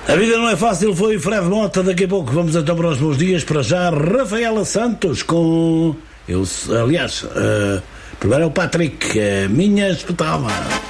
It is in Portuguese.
A vida não é fácil, foi Fred Mota. Daqui a pouco vamos então para os meus dias. Para já, Rafaela Santos com... primeiro é o Patrick, minha espetável.